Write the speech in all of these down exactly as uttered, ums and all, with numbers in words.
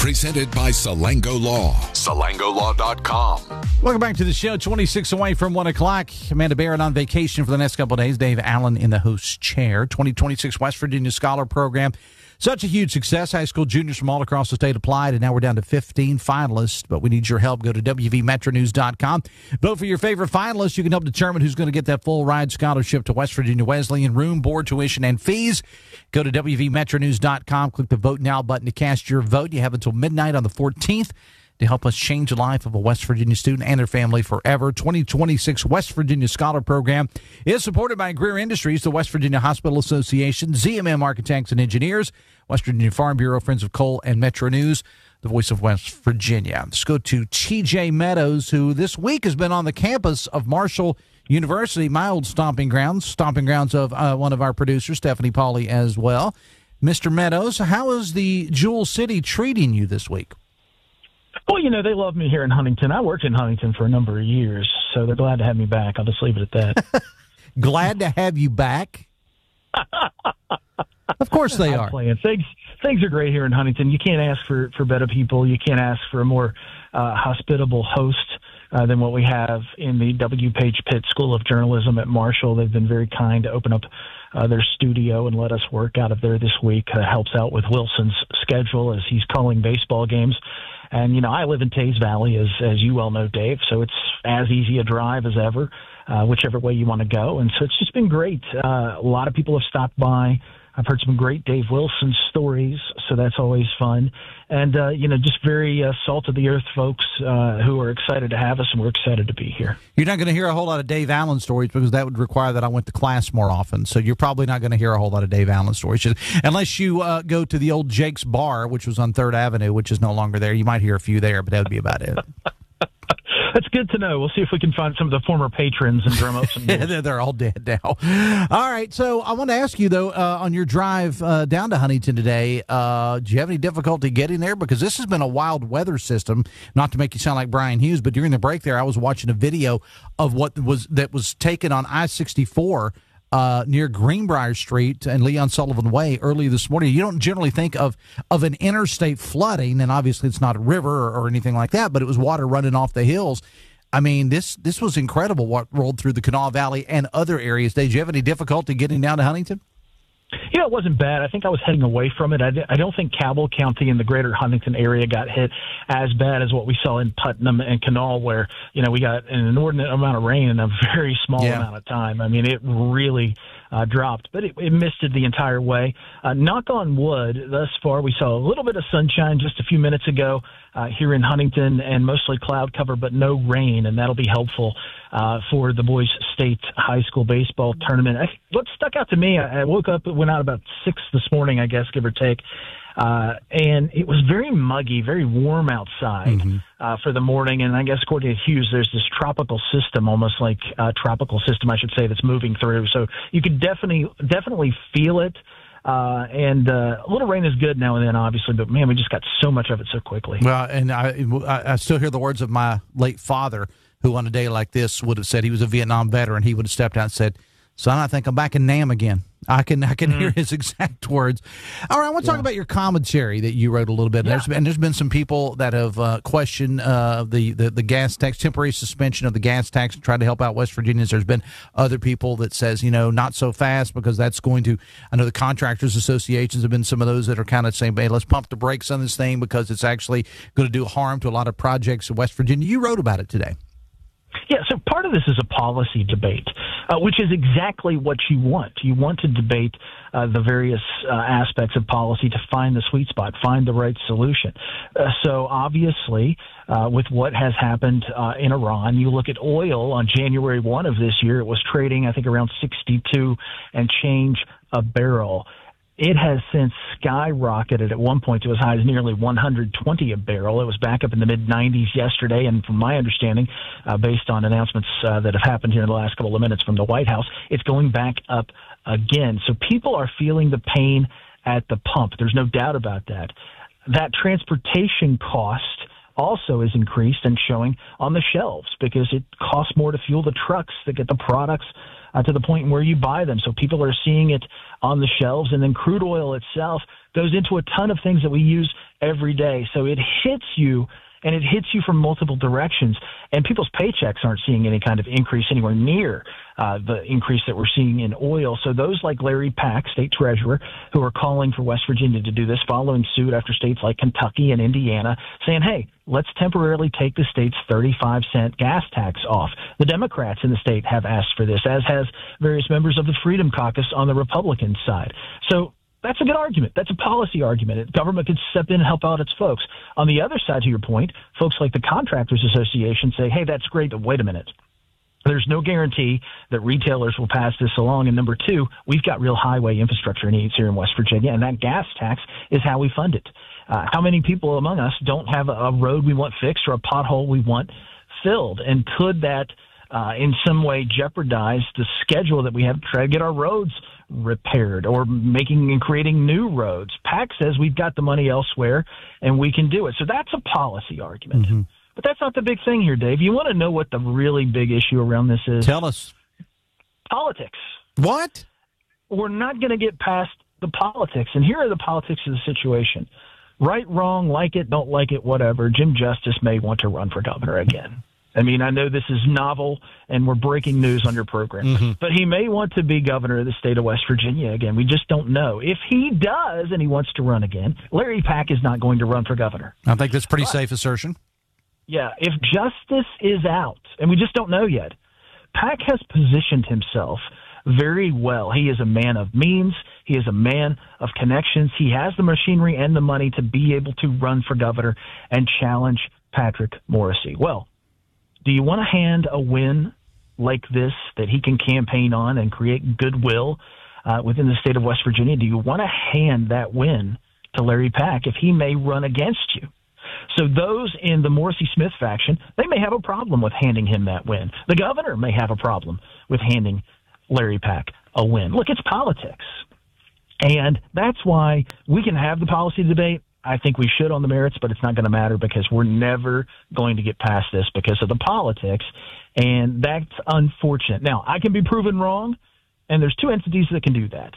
Presented by Salango Law. Salango Law dot com. Welcome back to the show. twenty-six away from one o'clock. Amanda Barrett on vacation for the next couple of days. Dave Allen in the host chair. twenty twenty-six West Virginia Scholar Program. Such a huge success. High school juniors from all across the state applied, and now we're down to fifteen finalists, but we need your help. Go to W V Metro News dot com. Vote for your favorite finalists. You can help determine who's going to get that full ride scholarship to West Virginia Wesleyan, room, board, tuition, and fees. Go to W V Metro News dot com. Click the Vote Now button to cast your vote. You have until midnight on the fourteenth to help us change the life of a West Virginia student and their family forever. twenty twenty-six West Virginia Scholar Program is supported by Greer Industries, the West Virginia Hospital Association, Z M M Architects and Engineers, West Virginia Farm Bureau, Friends of Coal, and Metro News, the voice of West Virginia. Let's go to T J Meadows, who this week has been on the campus of Marshall University, my old stomping grounds, stomping grounds of uh, one of our producers, Stephanie Pauly, as well. Mister Meadows, how is the Jewel City treating you this week? Well, you know, they love me here in Huntington. I worked in Huntington for a number of years, so they're glad to have me back. I'll just leave it at that. Glad to have you back? Of course they I'm are. Playing. Things, things are great here in Huntington. You can't ask for, for better people. You can't ask for a more uh, hospitable host uh, than what we have in the W. Page Pitt School of Journalism at Marshall. They've been very kind to open up uh, their studio and let us work out of there this week. Uh, helps out with Wilson's schedule as he's calling baseball games. And, you know, I live in Tays Valley, as as you well know, Dave, so it's as easy a drive as ever, uh, whichever way you want to go. And so it's just been great. Uh, a lot of people have stopped by. I've heard some great Dave Wilson stories, so that's always fun. And, uh, you know, just very uh, salt-of-the-earth folks uh, who are excited to have us, and we're excited to be here. You're not going to hear a whole lot of Dave Allen stories because that would require that I went to class more often. So you're probably not going to hear a whole lot of Dave Allen stories. Just, unless you uh, go to the old Jake's Bar, which was on third Avenue, which is no longer there. You might hear a few there, but that would be about it. That's good to know. We'll see if we can find some of the former patrons and drum up some yeah, they're all dead now. All right, so I want to ask you, though, uh, on your drive uh, down to Huntington today, uh, do you have any difficulty getting there? Because this has been a wild weather system, not to make you sound like Brian Hughes, but during the break there, I was watching a video of what was that was taken on I sixty-four Uh, near Greenbrier Street and Leon Sullivan Way early this morning. You don't generally think of of an interstate flooding, and obviously it's not a river or, or anything like that, but it was water running off the hills. I mean, this this was incredible what rolled through the Kanawha Valley and other areas. Did you have any difficulty getting down to Huntington? Yeah, it wasn't bad. I think I was heading away from it. I, I don't think Cabell County and the greater Huntington area got hit as bad as what we saw in Putnam and Kanawha, where, you know, we got an inordinate amount of rain in a very small yeah. amount of time. I mean, it really uh, dropped, but it, it misted the entire way. Uh, knock on wood, thus far, we saw a little bit of sunshine just a few minutes ago uh, here in Huntington, and mostly cloud cover, but no rain, and that'll be helpful uh, for the boys' state high school baseball tournament. I, what stuck out to me, I, I woke up, it went out about six this morning, I guess, give or take, uh, and it was very muggy, very warm outside mm-hmm. uh, for the morning, and I guess according to Hughes, there's this tropical system, almost like a tropical system, I should say, that's moving through, so you could definitely, definitely feel it. Uh, and uh, a little rain is good now and then, obviously, but, man, we just got so much of it so quickly. Well, and I, I still hear the words of my late father, who on a day like this would have said, he was a Vietnam veteran, he would have stepped out and said, son, I think I'm back in Nam again. I can I can mm. hear his exact words. All right, I want to yeah. talk about your commentary that you wrote a little bit. Yeah. There's been, and there's been some people that have uh, questioned uh, the, the, the gas tax, temporary suspension of the gas tax and tried to help out West Virginians. There's been other people that says, you know, not so fast because that's going to, I know the contractors associations have been some of those that are kind of saying, hey, let's pump the brakes on this thing because it's actually going to do harm to a lot of projects in West Virginia. You wrote about it today. Yeah, so part of this is a policy debate, uh, which is exactly what you want. You want to debate uh, the various uh, aspects of policy to find the sweet spot, find the right solution. Uh, so obviously, uh, with what has happened uh, in Iran, you look at oil on January first of this year, it was trading, I think, around sixty-two and change a barrel. It has since skyrocketed at one point to as high as nearly one hundred twenty a barrel. It was back up in the mid nineties yesterday, and from my understanding, uh, based on announcements uh, that have happened here in the last couple of minutes from the White House, it's going back up again. So people are feeling the pain at the pump. There's no doubt about that. That transportation cost also is increased and showing on the shelves because it costs more to fuel the trucks that get the products uh, to the point where you buy them. So people are seeing it on the shelves. And then crude oil itself, goes into a ton of things that we use every day. So it hits you, and it hits you from multiple directions. And people's paychecks aren't seeing any kind of increase anywhere near uh, the increase that we're seeing in oil. So those like Larry Pack, state treasurer, who are calling for West Virginia to do this, following suit after states like Kentucky and Indiana, saying, hey, let's temporarily take the state's thirty-five cent gas tax off. The Democrats in the state have asked for this, as has various members of the Freedom Caucus on the Republican side. So that's a good argument. That's a policy argument. Government could step in and help out its folks. On the other side, to your point, folks like the Contractors Association say, hey, that's great, but wait a minute. There's no guarantee that retailers will pass this along. And number two, we've got real highway infrastructure needs here in West Virginia, and that gas tax is how we fund it. Uh, how many people among us don't have a road we want fixed or a pothole we want filled? And could that uh, in some way jeopardize the schedule that we have to try to get our roads repaired or making and creating new roads? PAC says we've got the money elsewhere and we can do it. So that's a policy argument. Mm-hmm. But that's not the big thing here, Dave. You want to know what the really big issue around this is? Tell us. Politics. What? We're not going to get past the politics. And here are the politics of the situation. Right, wrong, like it, don't like it, whatever. Jim Justice may want to run for governor again. I mean, I know this is novel, and we're breaking news on your program, mm-hmm. but he may want to be governor of the state of West Virginia again. We just don't know. If he does and he wants to run again, Larry Pack is not going to run for governor. I think that's a pretty but, safe assertion. Yeah, if Justice is out, and we just don't know yet, Pack has positioned himself very well. He is a man of means. He is a man of connections. He has the machinery and the money to be able to run for governor and challenge Patrick Morrisey. Well, do you want to hand a win like this that he can campaign on and create goodwill uh, within the state of West Virginia? Do you want to hand that win to Larry Pack if he may run against you? So those in the Morrisey-Smith faction, they may have a problem with handing him that win. The governor may have a problem with handing Larry Pack a win. Look, it's politics. And that's why we can have the policy debate. I think we should on the merits, but it's not going to matter because we're never going to get past this because of the politics, and that's unfortunate. Now, I can be proven wrong, and there's two entities that can do that.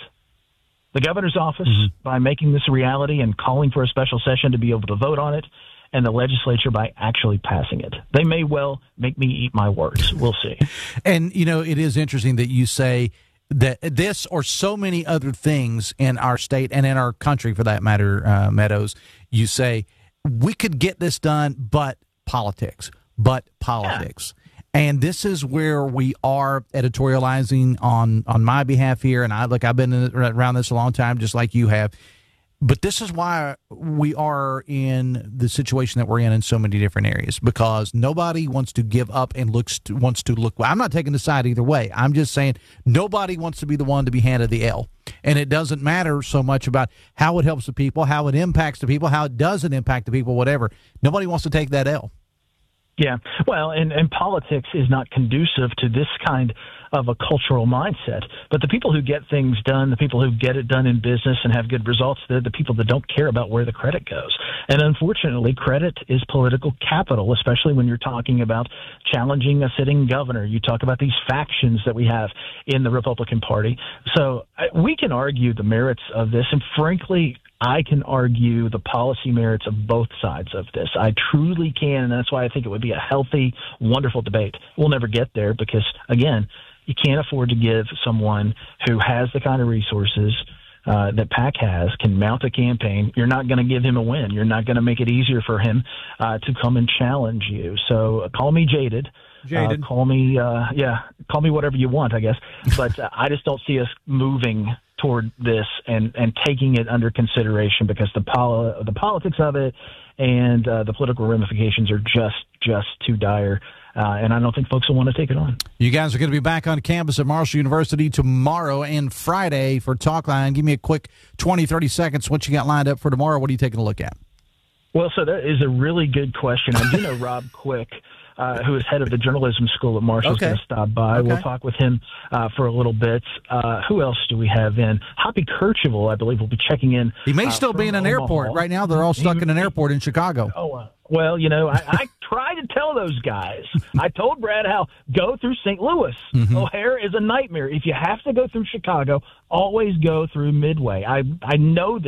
The governor's office, mm-hmm. by making this a reality and calling for a special session to be able to vote on it, and the legislature by actually passing it. They may well make me eat my words. We'll see. And, you know, it is interesting that you say that this or so many other things in our state and in our country, for that matter, uh, Meadows, you say we could get this done, but politics, but politics. Yeah. And this is where we are editorializing on, on my behalf here. And I look, I've been in, around this a long time, just like you have. But this is why we are in the situation that we're in in so many different areas, because nobody wants to give up and looks to, wants to look. I'm not taking the side either way. I'm just saying nobody wants to be the one to be handed the L. And it doesn't matter so much about how it helps the people, how it impacts the people, how it doesn't impact the people, whatever. Nobody wants to take that L. Yeah, well, and, and politics is not conducive to this kind of a cultural mindset. But the people who get things done, the people who get it done in business and have good results, they're the people that don't care about where the credit goes. And unfortunately, credit is political capital, especially when you're talking about challenging a sitting governor. You talk about these factions that we have in the Republican Party. So we can argue the merits of this, and frankly, I can argue the policy merits of both sides of this. I truly can, and that's why I think it would be a healthy, wonderful debate. We'll never get there because, again, you can't afford to give someone who has the kind of resources uh, that PAC has, can mount a campaign. You're not going to give him a win. You're not going to make it easier for him uh, to come and challenge you. So uh, call me jaded. Jaded. Uh, call me, uh, yeah, call me whatever you want, I guess. But uh, I just don't see us moving toward this and, and taking it under consideration because the poli- the politics of it and uh, the political ramifications are just just too dire. Uh, and I don't think folks will want to take it on. You guys are going to be back on campus at Marshall University tomorrow and Friday for Talkline. Give me a quick twenty, thirty seconds. What you got lined up for tomorrow? What are you taking a look at? Well, so that is a really good question. I do know Rob Quick, uh, who is head of the journalism school at Marshall, okay. is going to stop by. Okay. We'll talk with him uh, for a little bit. Uh, who else do we have in? Hoppy Kercheval, I believe, will be checking in. He may uh, still be in an Omaha. airport. Right now, they're all stuck he, in an airport in Chicago. Oh, uh, well, you know, I, I try to tell those guys. I told Brad how go through Saint Louis. Mm-hmm. O'Hare is a nightmare. If you have to go through Chicago, always go through Midway. I I know this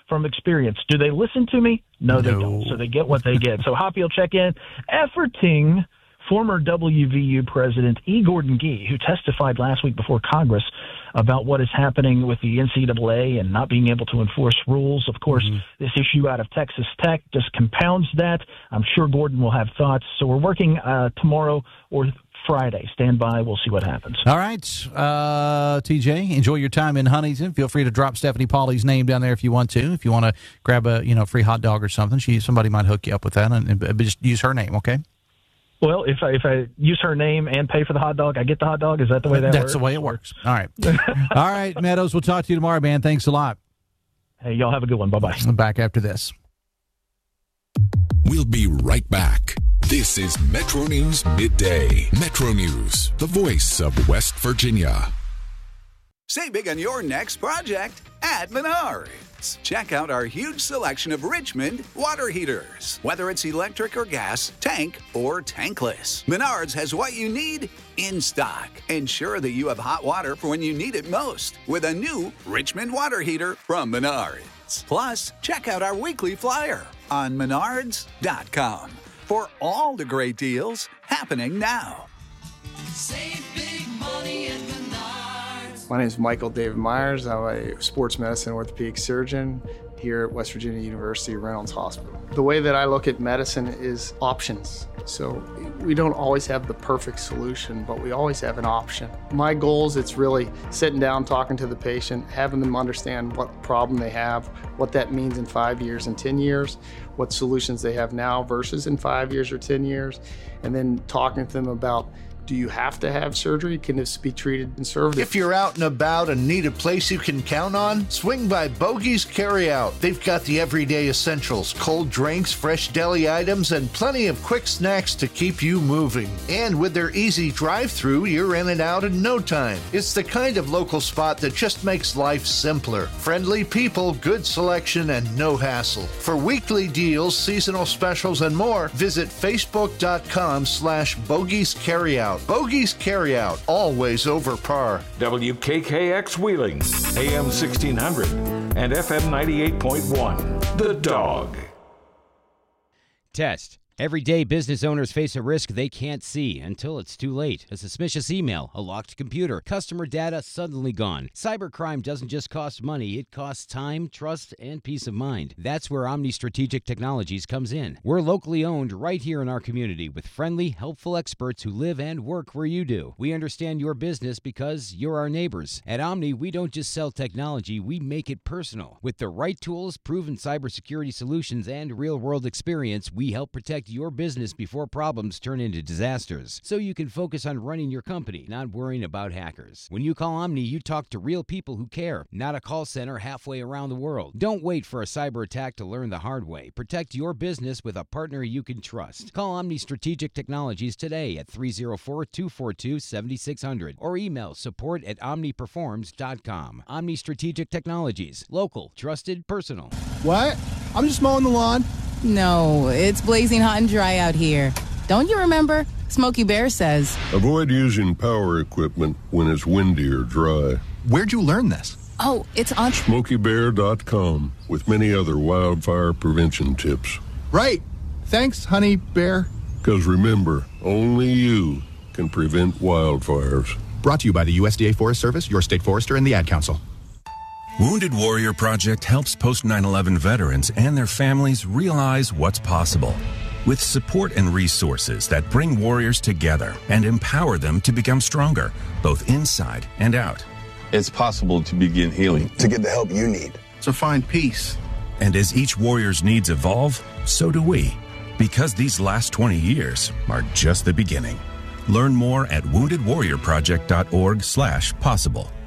from experience. Do they listen to me? No, they No. don't. So they get what they get. So Hoppy will check in. Efforting former W V U president E. Gordon Gee, who testified last week before Congress about what is happening with the N C double A and not being able to enforce rules. Of course, mm-hmm. this issue out of Texas Tech just compounds that. I'm sure Gordon will have thoughts. So we're working uh, tomorrow or Friday. Stand by. We'll see what happens. All right. Uh, T J, enjoy your time in Huntington. Feel free to drop Stephanie Pauly's name down there if you want to. If you want to grab a you know free hot dog or something, she somebody might hook you up with that. And, and just use her name, okay? Well, if I, if I use her name and pay for the hot dog, I get the hot dog? Is that the way that That's works? That's the way it works. All right. All right, Meadows, we'll talk to you tomorrow, man. Thanks a lot. Hey, y'all have a good one. Bye-bye. Back after this. We'll be right back. This is Metro News Midday. Metro News, the voice of West Virginia. Save big on your next project at Menards. Check out our huge selection of Richmond water heaters. Whether it's electric or gas, tank or tankless, Menards has what you need in stock. Ensure that you have hot water for when you need it most with a new Richmond water heater from Menards. Plus, check out our weekly flyer on menards dot com for all the great deals happening now. Save big money at Menards. My name is Michael David Myers. I'm a sports medicine orthopedic surgeon here at West Virginia University Reynolds Hospital. The way that I look at medicine is options. So we don't always have the perfect solution, but we always have an option. My goal is it's really sitting down, talking to the patient, having them understand what problem they have, what that means in five years and ten years, what solutions they have now versus in five years or ten years, and then talking to them about, do you have to have surgery? Can this be treated conservatively? If you're out and about and need a place you can count on, swing by Bogey's Carryout. They've got the everyday essentials, cold drinks, fresh deli items, and plenty of quick snacks to keep you moving. And with their easy drive-through, you're in and out in no time. It's the kind of local spot that just makes life simpler. Friendly people, good selection, and no hassle. For weekly deals, seasonal specials, and more, visit facebook.com slash Bogey's Carryout. Bogey's Carryout, always over par. W K K X Wheeling, A M sixteen hundred and F M ninety-eight point one. The Dog. Test. Every day, business owners face a risk they can't see until it's too late. A suspicious email, a locked computer, customer data suddenly gone. Cybercrime doesn't just cost money, it costs time, trust, and peace of mind. That's where Omni Strategic Technologies comes in. We're locally owned right here in our community with friendly, helpful experts who live and work where you do. We understand your business because you're our neighbors. At Omni, we don't just sell technology, we make it personal. With the right tools, proven cybersecurity solutions, and real-world experience, we help protect your business before problems turn into disasters, so you can focus on running your company, not worrying about hackers. When you call Omni, you talk to real people who care, not a call center halfway around the world. Don't wait for a cyber attack to learn the hard way. Protect your business with a partner you can trust. Call Omni Strategic Technologies today at three oh four, two four two, seven six zero zero or email support at omni performs dot com. Omni Strategic Technologies. Local, trusted, personal. What? I'm just mowing the lawn. No, it's blazing hot and dry out here. Don't you remember? Smokey Bear says, avoid using power equipment when it's windy or dry. Where'd you learn this? Oh, it's on smokey bear dot com with many other wildfire prevention tips. Right. Thanks, honey bear. Because remember, only you can prevent wildfires. Brought to you by the U S D A Forest Service, your state forester, and the Ad Council. Wounded Warrior Project helps post nine eleven veterans and their families realize what's possible. With support and resources that bring warriors together and empower them to become stronger, both inside and out. It's possible to begin healing, to get the help you need, to find peace. And as each warrior's needs evolve, so do we. Because these last twenty years are just the beginning. Learn more at wounded warrior project dot org slash possible.